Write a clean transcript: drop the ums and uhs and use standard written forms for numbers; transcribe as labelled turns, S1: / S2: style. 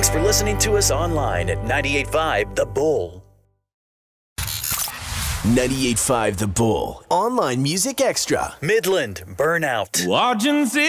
S1: Thanks for listening to us online at 98.5 The Bull.
S2: 98.5 The Bull. Online Music Extra.
S1: Midland Burnout.
S3: Watching